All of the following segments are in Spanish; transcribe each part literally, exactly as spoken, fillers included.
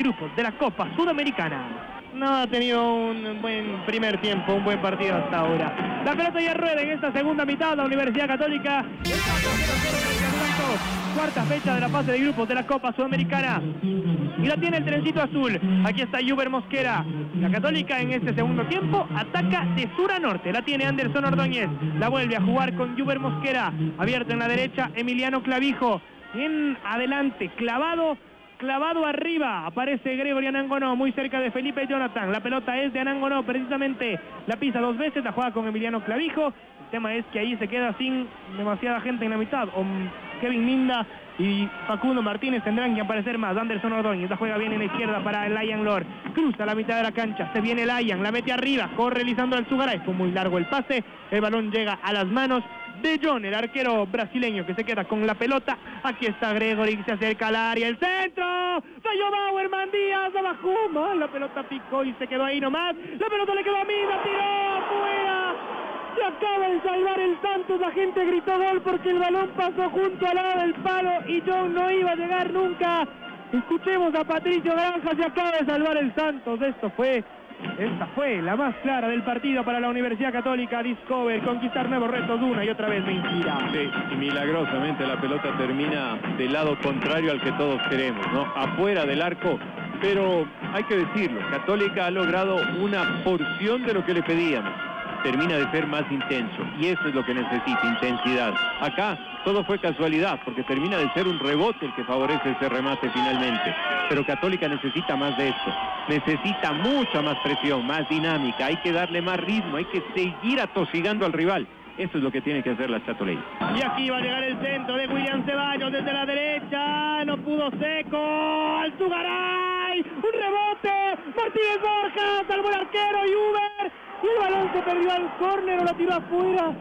grupos de la Copa Sudamericana. No ha tenido un buen primer tiempo, un buen partido hasta ahora. La pelota ya rueda en esta segunda mitad. La Universidad Católica está cero cero en el campeonato. Cuarta fecha de la fase de grupos de la Copa Sudamericana. Y la tiene el trencito azul. Aquí está Juber Mosquera. La Católica en este segundo tiempo ataca de sur a norte. La tiene Anderson Ordóñez. La vuelve a jugar con Juber Mosquera. Abierto en la derecha, Emiliano Clavijo. En adelante, clavado. Clavado arriba, aparece Gregory Anangonó, muy cerca de Felipe Jonathan. La pelota es de Anangonó, precisamente la pisa dos veces, la juega con Emiliano Clavijo. El tema es que ahí se queda sin demasiada gente en la mitad. O Kevin Minda y Facundo Martínez tendrán que aparecer más. Anderson Ordóñez la juega bien en la izquierda para el Lion Lord. Cruza la mitad de la cancha, se viene el Lion, la mete arriba, corre Lisandro Alzugaray. Fue muy largo el pase, el balón llega a las manos de John, el arquero brasileño que se queda con la pelota. Aquí está Gregory que se acerca al área, el centro, falló Bauerman Díaz, abajo mal, la pelota picó y se quedó ahí nomás. La pelota le quedó a Mina, tiró afuera. Se acaba de salvar el Santos, la gente gritó gol porque el balón pasó junto al lado del palo y John no iba a llegar nunca. Escuchemos a Patricio Granja, se acaba de salvar el Santos. Esto fue Esta fue la más clara del partido para la Universidad Católica. Discover, conquistar nuevos retos una y otra vez mentira. Sí, y milagrosamente la pelota termina del lado contrario al que todos queremos, ¿no? Afuera del arco, pero hay que decirlo, Católica ha logrado una porción de lo que le pedíamos. Termina de ser más intenso, y eso es lo que necesita, intensidad. Acá todo fue casualidad, porque termina de ser un rebote el que favorece ese remate finalmente. Pero Católica necesita más de esto, necesita mucha más presión, más dinámica, hay que darle más ritmo, hay que seguir atosigando al rival. Eso es lo que tiene que hacer la Chatoleña. Y aquí va a llegar el centro de William Ceballos desde la derecha, no pudo Seco, Alzugaray, un rebote, Martínez Borja, salvó el arquero, Juber, y el balón se perdió al córner o lo tiró afuera.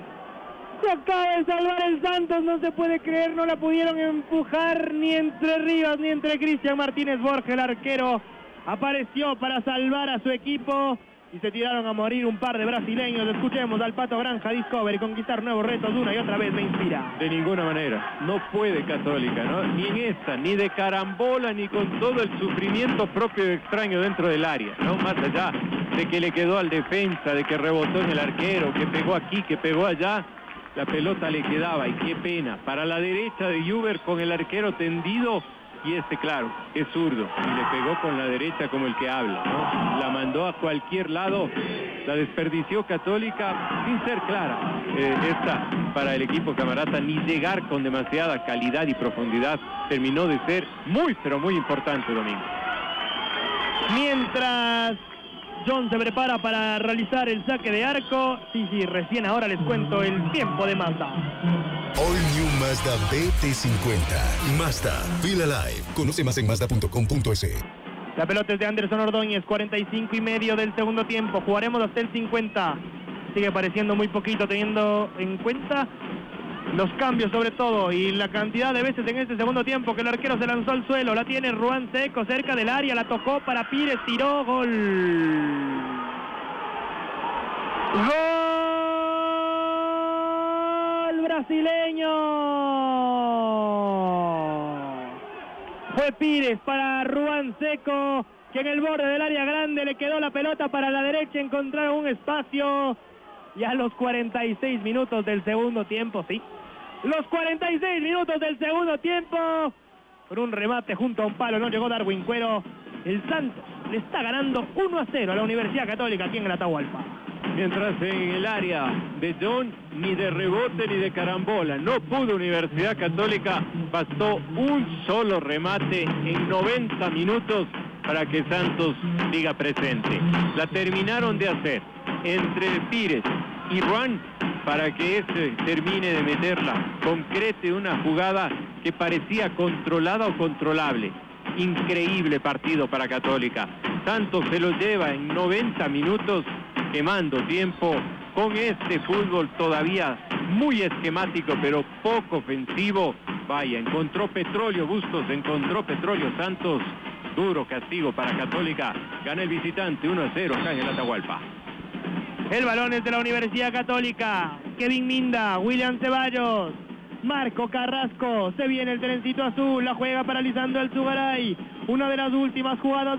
Se acaba de salvar el Santos, no se puede creer, no la pudieron empujar ni entre Rivas ni entre Cristian Martínez Borja, el arquero apareció para salvar a su equipo. Y se tiraron a morir un par de brasileños. Escuchemos al Pato Granja, Discovery, conquistar nuevos retos una y otra vez me inspira. De ninguna manera, no puede Católica, ¿no? Ni en esta, ni de carambola, ni con todo el sufrimiento propio y extraño dentro del área, ¿no? Más allá de que le quedó al defensa, de que rebotó en el arquero, que pegó aquí, que pegó allá, la pelota le quedaba, y qué pena. Para la derecha de Juber con el arquero tendido, y este, claro, es zurdo, y le pegó con la derecha como el que habla, ¿no? La mandó a cualquier lado, la desperdició Católica sin ser clara. Eh, esta, para el equipo camarata, ni llegar con demasiada calidad y profundidad, terminó de ser muy, pero muy importante, Domingo. Mientras John se prepara para realizar el saque de arco, sí, sí, recién ahora les cuento el tiempo de Mazda. All New Mazda B T cincuenta. Mazda, feel alive. Conoce más en mazda punto com punto es. La pelota es de Anderson Ordóñez, cuarenta y cinco y medio del segundo tiempo. Jugaremos hasta el cincuenta. Sigue pareciendo muy poquito teniendo en cuenta los cambios sobre todo y la cantidad de veces en este segundo tiempo que el arquero se lanzó al suelo. La tiene Ruan Seco cerca del área, la tocó para Pires, tiró, gol. ¡Gol brasileño! Fue Pires para Ruan Seco, que en el borde del área grande le quedó la pelota para la derecha, encontraron un espacio. Y a los cuarenta y seis minutos del segundo tiempo, sí, los cuarenta y seis minutos del segundo tiempo, por un remate junto a un palo, no llegó Darwin Cuero. El Santos le está ganando uno a cero a la Universidad Católica aquí en el Atahualpa. Mientras en el área de John, ni de rebote ni de carambola, no pudo Universidad Católica, bastó un solo remate en noventa minutos para que Santos siga presente. La terminaron de hacer entre Pires y Ruan para que este termine de meterla, concrete una jugada que parecía controlada o controlable. Increíble partido para Católica. Santos se lo lleva en noventa minutos, quemando tiempo con este fútbol todavía muy esquemático pero poco ofensivo. Vaya, encontró petróleo Bustos, encontró petróleo Santos. Duro castigo para Católica. Gana el visitante uno a cero acá en el Atahualpa. El balón es de la Universidad Católica. Kevin Minda, William Ceballos, Marco Carrasco. Se viene el trencito azul, la juega para Lisandro Alzugaray. una de las últimas jugadas